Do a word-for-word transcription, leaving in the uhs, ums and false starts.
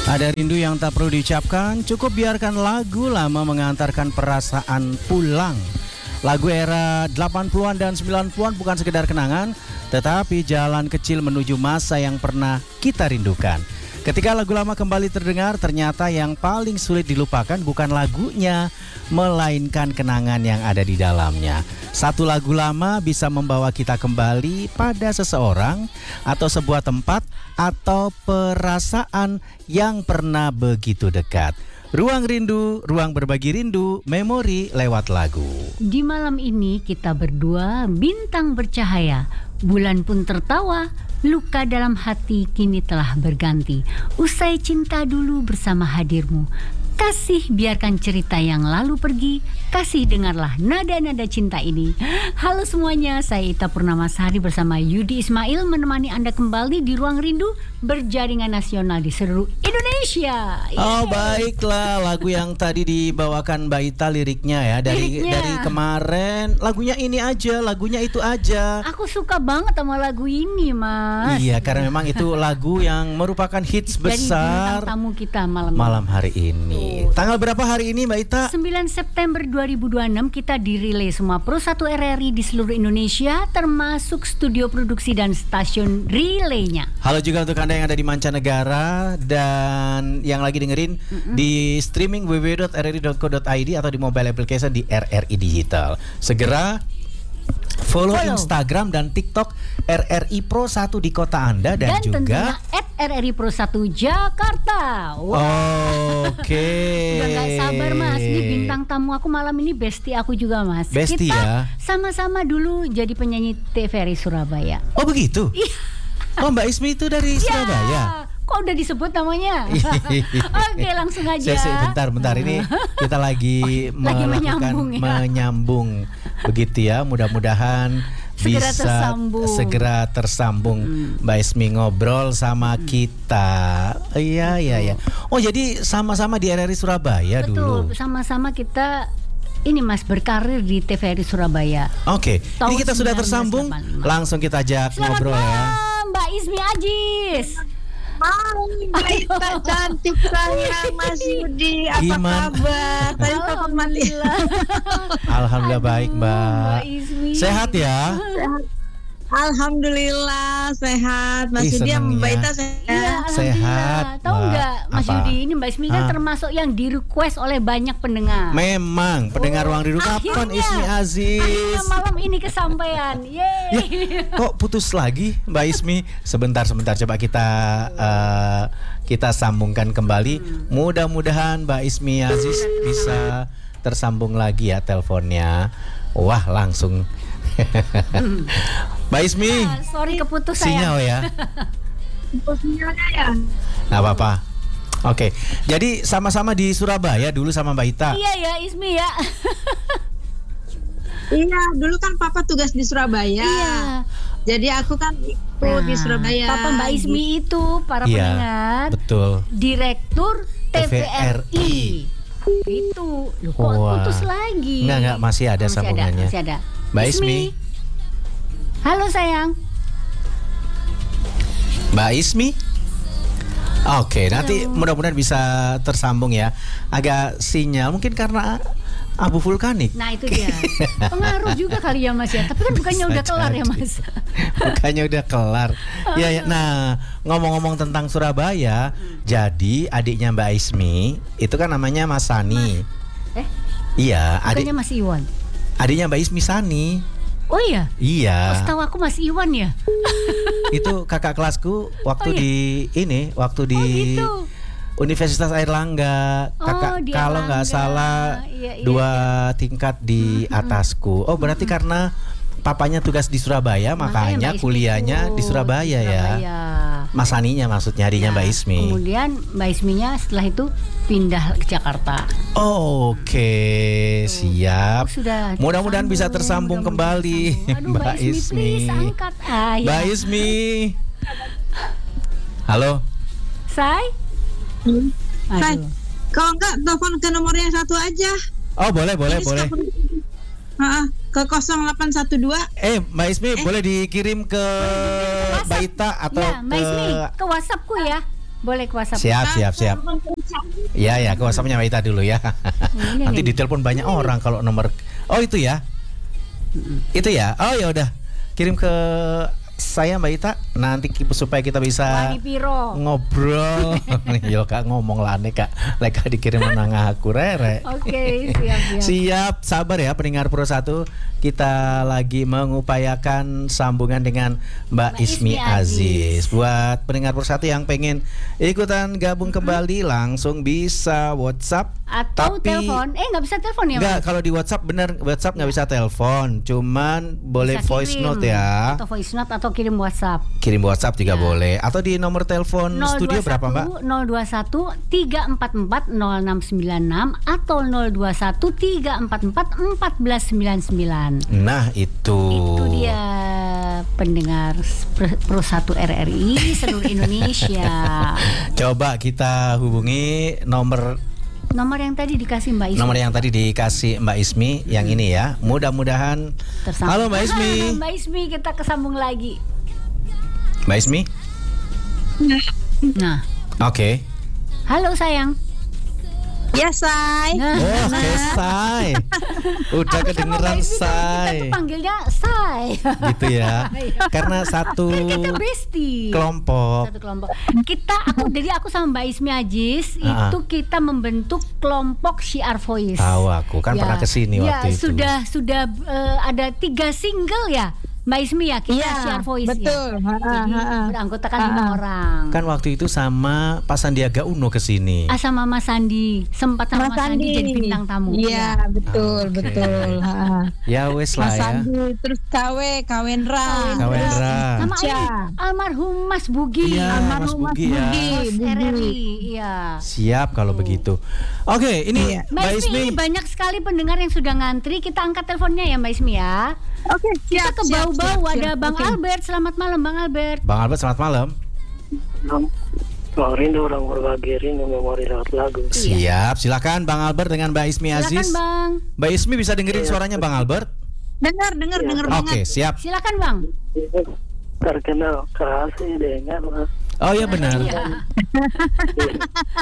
Ada rindu yang tak perlu diucapkan, cukup biarkan lagu lama mengantarkan perasaan pulang. Lagu era delapan puluhan dan sembilan puluhan bukan sekedar kenangan, tetapi jalan kecil menuju masa yang pernah kita rindukan. Ketika lagu lama kembali terdengar, ternyata yang paling sulit dilupakan bukan lagunya, melainkan kenangan yang ada di dalamnya. Satu lagu lama bisa membawa kita kembali pada seseorang atau sebuah tempat atau perasaan yang pernah begitu dekat. Ruang rindu, ruang berbagi rindu, memori lewat lagu. Di malam ini kita berdua bintang bercahaya, bulan pun tertawa, luka dalam hati kini telah berganti. Usai cinta dulu bersama hadirmu, kasih biarkan cerita yang lalu pergi, kasih dengarlah nada-nada cinta ini. Halo semuanya, saya Ita Purnamasari bersama Yudi Ismail menemani Anda kembali di Ruang Rindu berjaringan nasional di seluruh Indonesia. Oh baiklah, lagu yang tadi dibawakan Mbak Ita liriknya ya dari Liriknya. dari kemarin lagunya ini aja, lagunya itu aja. Aku suka banget sama lagu ini, Mas. Iya, karena memang itu lagu yang merupakan hits Dari besar bintang tamu kita malam ini. malam hari ini. Tanggal berapa hari ini Mbak Ita? sembilan September dua ribu dua puluh enam kita dirilai semua Pro satu R R I di seluruh Indonesia, termasuk studio produksi dan stasiun relaynya. Halo juga untuk Anda yang ada di mancanegara dan yang lagi dengerin mm-hmm. di streaming w w w dot r r i dot co dot i d atau di mobile application di R R I Digital. Segera follow, follow Instagram dan TikTok R R I Pro satu di kota Anda dan, dan juga at R R I Pro satu Jakarta. Wow. Oke. Okay. Udah gak sabar Mas, ini bintang tamu aku malam ini bestie aku juga Mas. Bestie Kita ya? sama-sama dulu jadi penyanyi T V R I Surabaya. Oh begitu? Iya. Oh Mbak Ismi itu dari Surabaya? Ya. Kok udah disebut namanya? Oke langsung aja. Saya, saya, bentar, bentar ini kita lagi, lagi melakukan menyambung, ya? menyambung begitu ya. Mudah-mudahan segera bisa tersambung. segera tersambung hmm. Mbak Ismi ngobrol sama hmm. kita. Iya iya iya. Oh jadi sama-sama di R R I Surabaya. Betul, dulu. Betul, sama-sama kita ini Mas berkarir di T V R I Surabaya. Oke, ini kita sudah tersambung. Langsung kita ajak Selamat ngobrol malam, ya. Mbak Ismi Ajis. Mau Mbak Ita cantik sayang Mas Yudi, apa Gimana? kabar? Tadi telepon mati. Alhamdulillah baik Mbak. Mbak Ismi. Sehat ya? Sehat. Alhamdulillah sehat. Mas Ih, Yudi seneng Mbak ya. Ita sehat. Iya, Sehat, Tahu Mbak. nggak Mas Apa? Yudi, ini Mbak Ismi kan Hah? termasuk yang di request oleh banyak pendengar. Memang pendengar Ruang Rindu kapan Akhirnya. Ismi Aziz? Akhirnya malam ini kesampaian. Yeay. Ya, kok putus lagi Mbak Ismi? Sebentar sebentar coba kita uh, kita sambungkan kembali. Hmm. Mudah-mudahan Mbak Ismi Aziz bisa tersambung lagi ya teleponnya. Wah langsung. Mbak Ismi, Ah, sorry keputus sinyal saya. ya. Sinyalnya ya. Nggak apa-apa. Oke, jadi sama-sama di Surabaya dulu sama Mbak Ita. Iya ya Ismi ya. Iya, dulu kan Papa tugas di Surabaya. Iya. Jadi aku kan ikut di Surabaya. Papa Mbak Ismi itu para Iya, pendengar, betul. Direktur T V R I. Itu. Loh, kok Wah. putus lagi? Enggak, enggak, masih ada masih sambungannya. Ada, masih ada. Mbak Ismi. Halo sayang. Mbak Ismi. Oke, nanti mudah-mudahan bisa tersambung ya. Agak sinyal mungkin karena abu vulkanik. Nah itu dia. Pengaruh juga kali ya Mas ya. Tapi kan bukannya Bisa udah kelar ya jadi. Mas. Bukannya udah kelar. Ya, ya. Nah, ngomong-ngomong tentang Surabaya, hmm. jadi adiknya Mbak Ismi itu kan namanya Mas Sani. Mas. Eh? Iya, adik Bukannya Mas Iwan. adiknya Mbak Ismi Sani. Oh iya. Iya. Oh, setahu aku Mas Iwan ya. Itu kakak kelasku waktu Oh, iya. di ini, waktu di Oh gitu. Universitas Airlangga. Kakak Oh, di kalau nggak Airlangga. salah Iya, iya, dua tingkat di atasku. Oh, berarti karena papanya tugas di Surabaya, makanya, Mbak Ismi kuliahnya ikut di Surabaya, ya. Surabaya. Mas Saninya maksudnya, adiknya Ya, Mbak Ismi. Kemudian Mbak Isminya setelah itu pindah ke Jakarta. Oh, Oke, siap. Oh, sudah Mudah-mudahan bisa tersambung, tersambung mudah-mudahan kembali, tersambung. Aduh, Mbak Ismi. please angkat. Ah, ya. Mbak Ismi. Halo. Say? Hmm. Say, Aduh. kalau enggak telepon ke nomor yang satu aja. Oh, boleh, boleh, Ini boleh. sekarang- Ha-ha, ke nol delapan satu dua. Eh, Mbak Ismi Eh. boleh dikirim ke Mbak Ita atau Ya, Mbak ke Ismi, ke WhatsAppku ya. Boleh ke WhatsApp. Siap, siap, siap. Iya, ya, ke WhatsApp-nya Mbak Ita dulu ya. Ini, Nanti ini. ditelepon banyak orang kalau nomor. Oh, itu ya. Itu ya. Oh, ya udah. Kirim ke saya Mbak Ita nanti ki- supaya kita bisa Wani piro. ngobrol. Yo Kak ngomong lah nih Kak. Lek dikirim nang aku rere. Oke, siap, siap. Siap, sabar ya pendengar Pro satu. Kita lagi mengupayakan sambungan dengan Mbak Mbak Ismi Ismi Aziz. Buat pendengar Pro satu yang pengen ikutan gabung kembali langsung bisa WhatsApp Atau tapi telepon. Eh, nggak bisa telepon ya, enggak, Mas? kalau di WhatsApp bener WhatsApp nggak bisa telepon, cuman boleh Bisa voice kirim. note ya. Atau voice note atau kirim WhatsApp. Kirim WhatsApp juga Ya. boleh. Atau di nomor telepon studio berapa Mbak? nol dua satu tiga empat empat nol enam sembilan enam atau nol dua satu tiga empat empat empat sembilan sembilan. Nah itu. Itu dia pendengar Pro- Pro satu R R I seluruh Indonesia. Coba kita hubungi nomor Nomor yang tadi dikasih Mbak Ismi. nomor yang tadi dikasih Mbak Ismi yang ini ya. Mudah-mudahan. Tersambung. Halo Mbak Ismi. Mbak Ismi, kita kesambung lagi. Mbak Ismi. Nah, Oke. halo sayang. Ya, say. Nah, Oh, oke, Say. Udah aku sama kedengeran Mbak Ismi kan Say. Kita tuh panggilnya Say. Gitu ya. Karena satu Kita bestie. kelompok. Satu kelompok. Kita aku jadi aku sama Mbak Ismi Aziz Ah, ah. itu kita membentuk kelompok Syiar Voice. Tahu aku kan Ya. pernah kesini Ya, waktu itu. sudah sudah eh, ada tiga single ya Mbak Ismi ya kita Iya, Syiar Voice betul. ya. Ha, ha, Jadi ha, ha. beranggotakan Ha, lima ha. orang. Kan waktu itu sama Pak Sandiaga Uno kesini. Ah, sama Mas Sandi sempat sama Mas, Sandi. jadi bintang tamu. Iya, betul, Oke. betul. Ha. Ya wes lah Mas ya. Sandi, terus Kawe, Kawendra. Kawendra. Sama ini Ica. almarhum Mas Bugi. Iya, Mas Almarhum Mas Bugi ya. Bugi. Mas R R I, iya. Siap kalau begitu. Oke, ini Iya. Mbak Mbak Ismi, Ismi. ini banyak sekali pendengar yang sudah ngantri. Kita angkat teleponnya ya Mbak Ismi ya. Oke, Kita siap, ke siap, bau-bau siap, ada siap. Bang Oke. Albert. Selamat malam Bang Albert. Bang Albert selamat malam. Bang Rindu orang berbagi rindu memori lewat lagu. Siap, silakan Bang Albert dengan Mbak Ismi Silakan Aziz. Bang. Mbak Ismi bisa dengerin suaranya Bang Albert? Dengar, dengar, dengar Oke, banget. siap. Silakan Bang. Terkenal kasih dengan Oh iya benar. Iya.